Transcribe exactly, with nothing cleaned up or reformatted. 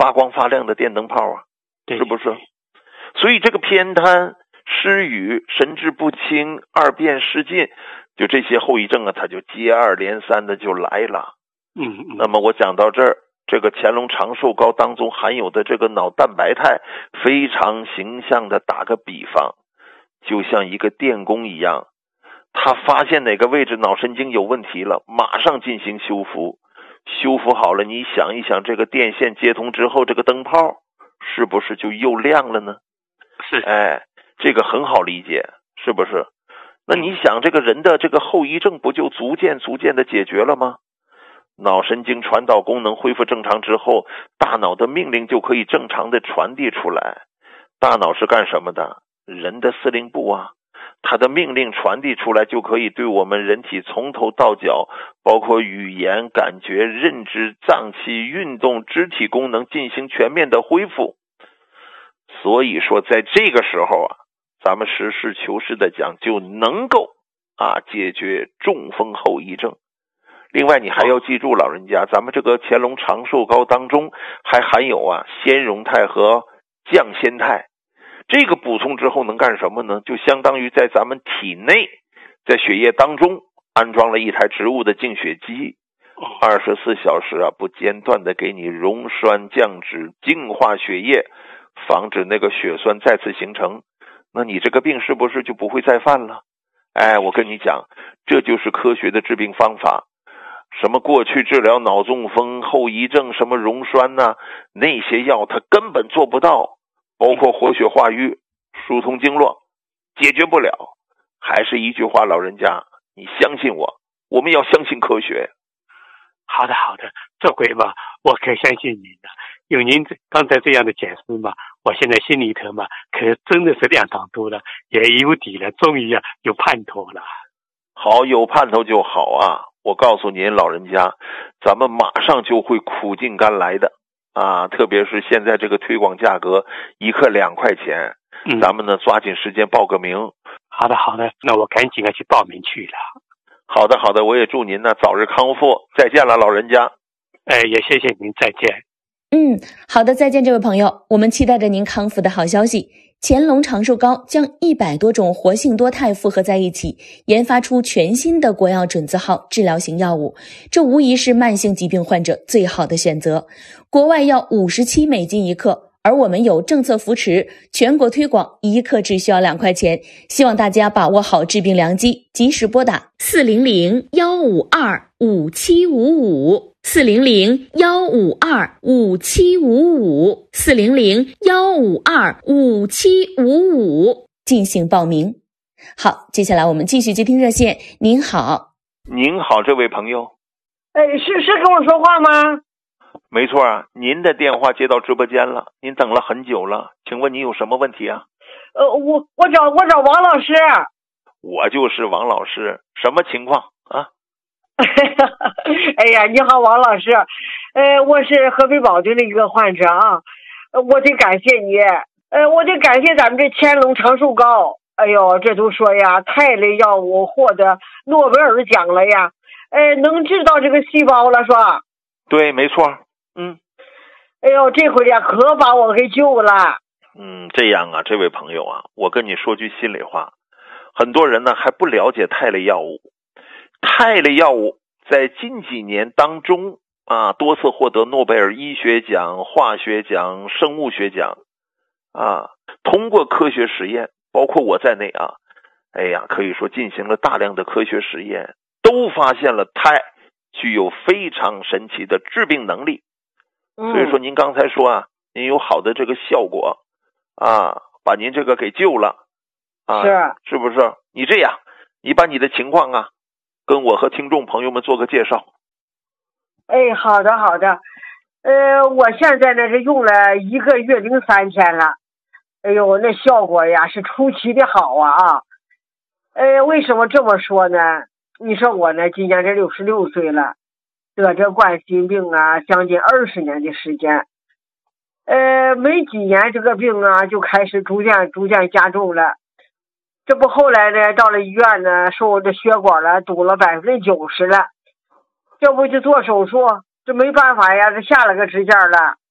发光发亮的电灯泡啊，是不是？所以这个偏瘫、失语、神志不清、二便失禁，就这些后遗症啊，它就接二连三的就来了。 嗯， 那么我讲到这儿，这个乾隆长寿膏当中含有的这个脑蛋白肽，非常形象的打个比方，就像一个电工一样，他发现哪个位置脑神经有问题了，马上进行修复，修复好了，你想一想，这个电线接通之后，这个灯泡是不是就又亮了呢？ 是， 哎，这个很好理解，是不是？那你想，这个人的这个后遗症不就逐渐逐渐的解决了吗？脑神经传导功能恢复正常之后，大脑的命令就可以正常的传递出来。大脑是干什么的？人的司令部啊，它的命令传递出来，就可以对我们人体从头到脚，包括语言、感觉、认知、脏器、运动、肢体功能进行全面的恢复。所以说在这个时候啊，咱们实事求是的讲，就能够啊解决中风后遗症。另外你还要记住，老人家，咱们这个乾隆长寿膏当中还含有啊纤溶肽和降仙肽，这个补充之后能干什么呢？就相当于在咱们体内，在血液当中安装了一台植物的净血机，二十四小时啊不间断的给你溶栓降脂，净化血液，防止那个血栓再次形成。那你这个病是不是就不会再犯了？哎，我跟你讲，这就是科学的治病方法。什么过去治疗脑中风后遗症，什么溶栓呐、啊，那些药它根本做不到，包括活血化瘀、疏通经络，解决不了。还是一句话，老人家，你相信我，我们要相信科学。 好的好的，这回吧，我可相信您的。有您刚才这样的解释嘛，我现在心里头嘛，可真的是亮堂多了，也有底了，终于啊有盼头了。 好，有盼头就好啊！我告诉您，老人家，咱们马上就会苦尽甘来的啊！特别是现在这个推广价格一克两块钱， 嗯， 咱们呢抓紧时间报个名。 好的好的，那我赶紧要去报名去了。 好的好的，我也祝您呢早日康复。再见了，老人家。 哎，也谢谢您，再见。 嗯，好的，再见，这位朋友，我们期待着您康复的好消息。乾隆长寿膏将一百多种活性多肽复合在一起，研发出全新的国药准字号治疗型药物，这无疑是慢性疾病患者最好的选择。国外要五十七美金一克，而我们有政策扶持，全国推广，一克只需要两块钱。希望大家把握好治病良机，及时拨打四零零幺五二五七五五。四零零幺五二五七五五，四零零幺五二五七五五进行报名。好，接下来我们继续接听热线。您好。 您好，这位朋友。 哎，是是跟我说话吗？ 没错啊，您的电话接到直播间了，您等了很久了，请问您有什么问题啊？ 呃，我我找我找王老师。 我就是王老师，什么情况啊？ 哎呀，你好，王老师，呃，我是河北保定的一个患者啊，我得感谢你，呃，我得感谢咱们这乾隆长寿膏，哎呦，这都说呀，肽类药物获得诺贝尔奖了呀，呃，能治到这个细胞了，是吧？ 对，没错，嗯， 哎呦，这回呀，可把我给救了。 嗯，这样啊，这位朋友啊，我跟你说句心里话，很多人呢还不了解肽类药物。肽类药物在近几年当中啊，多次获得诺贝尔医学奖、化学奖、生物学奖啊。通过科学实验，包括我在内啊，哎呀，可以说进行了大量的科学实验，都发现了肽具有非常神奇的治病能力。所以说，您刚才说啊，您有好的这个效果啊，把您这个给救了啊， 是是不是？你这样，你把你的情况啊，跟我和听众朋友们做个介绍。 哎，好的好的，呃，我现在呢是用了一个月零三天了，哎呦，那效果呀是出奇的好啊啊！呃，为什么这么说呢？你说我呢，今年这六十六岁了，得这冠心病啊，将近二十年的时间，呃，没几年这个病啊就开始逐渐逐渐加重了。这不后来呢，到了医院呢，说我的血管了堵了百分之九十了，这不就做手术，这没办法呀，这下了个支架了。